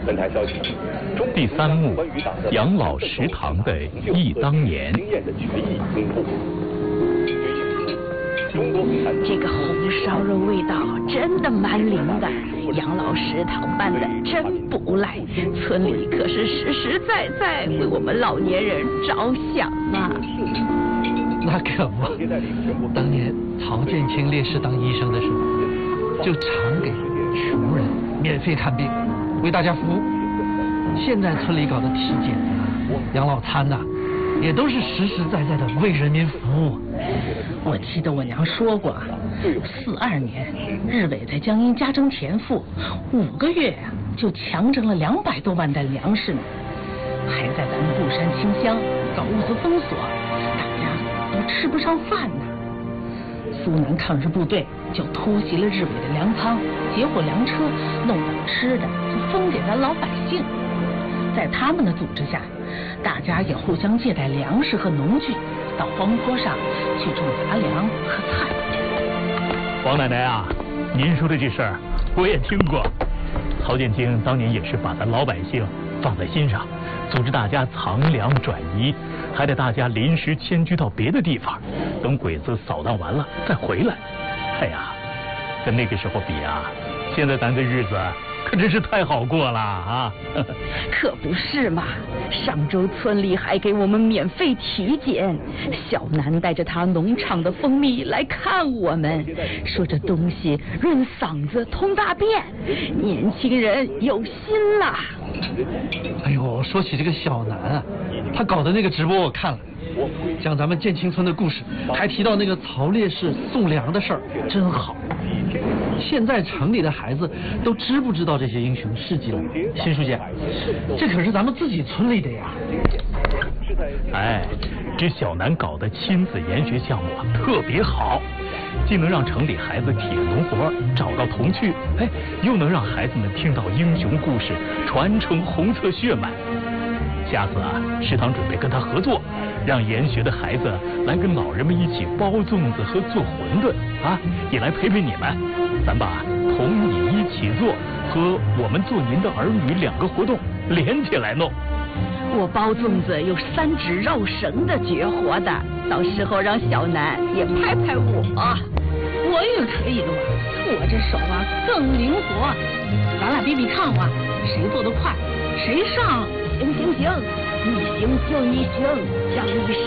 本台消息， 第3幕养老食堂的忆当年。 这个红烧肉味道真的蛮灵的，养老食堂办的真不赖，村里可是实实在在为我们老年人着想啊。 那可不，当年曹建清烈士当医生的时候，就常给穷人免费看病，为大家服务。现在村里搞的体检啊、养老餐呐、也都是实实在在的为人民服务。 我记得我娘说过，42年，日伪在江阴加征田赋，5个月呀、就强征了200多万担粮食呢，还在咱们固山清乡搞物资封锁，大家都吃不上饭呢。苏南抗日部队就突袭了日伪的粮仓，截获粮车，弄点吃的就分给咱老百姓。在他们的组织下，大家也互相借贷粮食和农具，到荒坡上去种杂粮和菜。 王奶奶啊，您说的这事儿我也听过。曹建清当年也是把咱老百姓放在心上，组织大家藏粮转移，还得大家临时迁居到别的地方，等鬼子扫荡完了再回来。哎呀，跟那个时候比啊，现在咱的日子可真是太好过了啊！ 可不是嘛，上周村里还给我们免费体检，小南带着他农场的蜂蜜来看我们，说这东西润嗓子通大便，年轻人有心啦。 哎呦，说起这个小南啊，他搞的那个直播我看了，讲咱们建清村的故事，还提到那个曹烈士送粮的事儿，真好。现在城里的孩子都知不知道这些英雄事迹了？辛书记，这可是咱们自己村里的呀。 哎，这小南搞的亲子研学项目啊，特别好，既能让城里孩子体验农活，找到童趣，哎，又能让孩子们听到英雄故事，传承红色血脉。下次啊，食堂准备跟他合作，让研学的孩子来跟老人们一起包粽子和做馄饨啊，也来陪陪你们。咱把同你一起做和我们做您的儿女2个活动连起来弄。 我包粽子有3指绕绳的绝活的，到时候让小南也拍拍我。 我也可以的嘛，我这手啊更灵活，咱俩比比看啊，谁做得快谁上。 行，你行就你行，让你